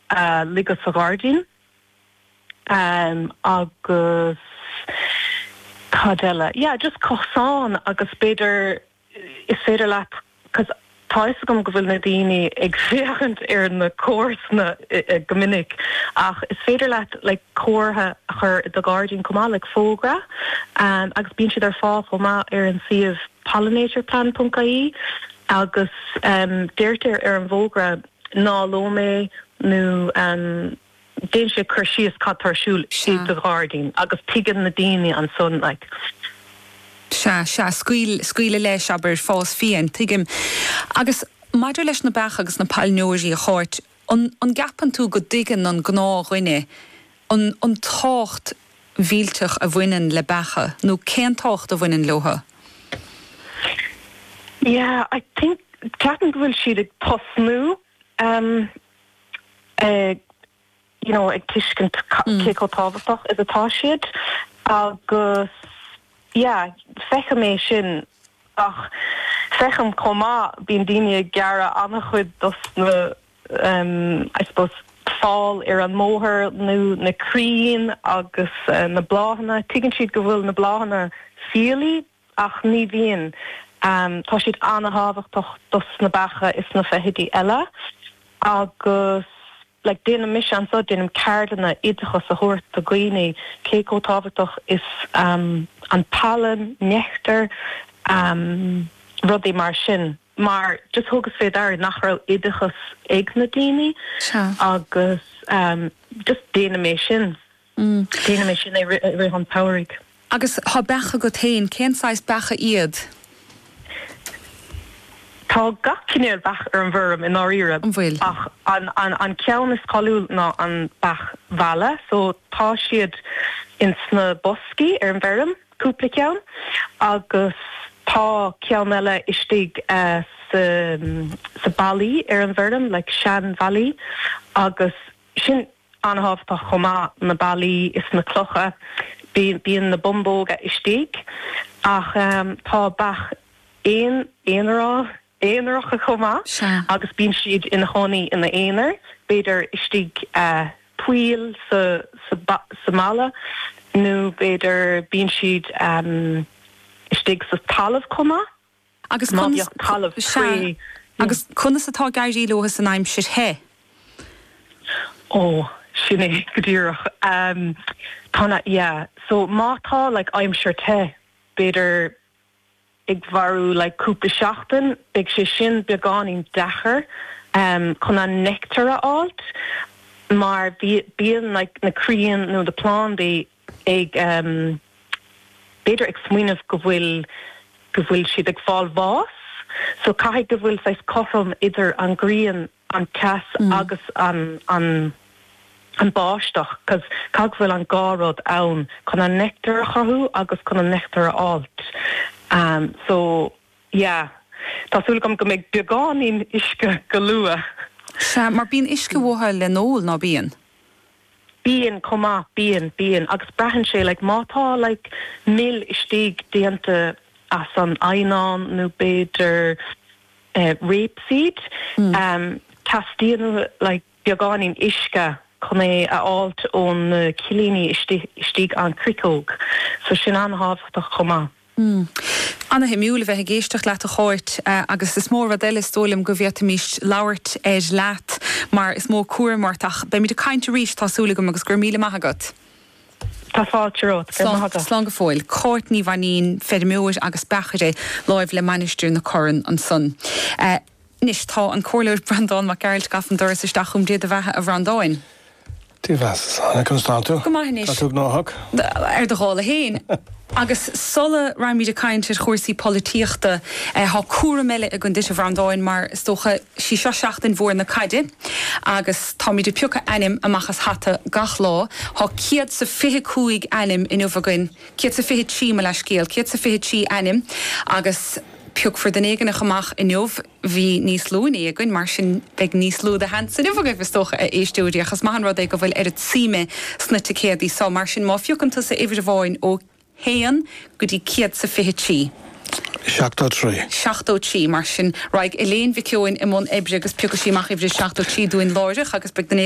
ligas a Guardian agus Cadella. Yeah, just Cosan agus beidir is féidir leat cos táis gom go bhfuil na daoine ag bheachant ar na córsna gomininic ach is féidir leat like cóirtha chur the Guardian comá like fógra agus bíonn siad ar fáil chomá ar an siomh pollinatorplan.ie agus deirtear ar an bhógra ná lomé nó déan sé chur síos catarsúil siad the Guardian agus tigan na daoine an son like scuile leis aber fás fian tuigim agus maidir leis na bech agus na palnóirí a chóirt an gapan tú go digan an gná roiine an tácht vílteach a bhainean le becha nó cén tácht a bhainean lotha. Yeah, I think ceapan go bhfuil siad ag tosnú you know, ag tuiscin céco tábhaach is atá siad agus yeah, fecham é sin ach fecham comá bíon daoine gearra anna chud dos na I suppose fáil ar an móthir nó na crín agus na bláhanna tuigann siad go bhfuil na bláhanna fialaí ach ní bhíon tá siad anna hábhachtach dos na becha is na feithidí eile agus like déanam mis an so déanam cardanna idachas a thuirt a gcuoine céco tábhachtach is an palan, neachtar, rudí mar sin. Maar just thugus fé dar nach raibh idachas ag na daoine agus just déanam é sin. Déanam é sin é rith an powerig. Agus há becha go tain, cén sais becha iad? Tá gach cinnéal bach ar an bhurm in áíire ach an ceann is cáiliúil ná an bach bhela, so tá siad in sna boscí ar an bhurm cúpla ceann agus tá ceann eile istigh sa bailí ar an bhurm like Shan Valley agus sin anhabhtach chomá na bailí is na clocha bíon na bombóga istigh ach tá bach éonrá éonracha chomá agus bíon siad ina chonaí ina éonar beidir istigh puil sa mala nó beidir bíon siad istigh sa talamh chomá agus talamh agus chunas atá gaiirí lochas san aim siad he sin é go dtíorach tána so mátá like aimsir te beidir ag bharú like cúpla seachtain beag sé sin beagáin dechar chun an nectar áilt mar bíon like na crían nó de plán ag beidir ag smuoineh go bhfuil siad ag fáil bhás so caiigh go bhfuil sais cotham idir an grían an cas agus an báisteach cos cad bhfuil an gárad ann chun an nectar a chathú agus chun an nectar áilt. So, yeah, tásúil go méid beagáin isce go lua. Mar bíon isce bhtha le nóil ná bíon? Bíon comá, bíon, agus breathann sé like mátá like mil istigh déanta as an ainán nó beidir rapeseed. Tastíanú like beagáin isce chun é a áilt ón cilíní istigh an cricóg. So sin anhabhtach chomá. Anna himúla bheith géisteach leat a chóirt agus is mór bh eile stólam go bhíocht míist labhairt leat mar is mó cuairmartach be mí de cainte ríis tásúla gom agus gur míle maithagat. Tá fáilterót slán go fáil Courtney Vanín Fedmúir agus bechaide láimh le manisteú na chorann an son. Nis tá an cóirleir Brandán mar gaiilt gafan doras isteachum déad a bheithe a Bhrandáin. Tí bheas, Anna Constanto. Go maithnis. Tá tú gnáthach. Ar do hála héin. Agus sola raimid a caintir chóirsaí polítíochta há cuara meile a gundis a Bhrandáin mar stocha sí seo seachtain mhór na caide agus tá míid peocha anim amachchas hata gach lá há ciad sa 25 anim in ufagoin ciad sa 25 me leis scéal ciad sa 25 anim agus peog for den éigen a chamach in jobh hí níos lú in éigen mar sin beag níos lú de hand sin ufagoin stocha a éistúdi achas mahan rud ag go bhfuil ar síime snute céadí sá mar sin má fiocanta sa éidir bháin ó héan go dtí ciad sa 25. 73 mar sin raig Elaine Vicioin i món ebre agus peocha síach ibre 73 dúin láireach agus beag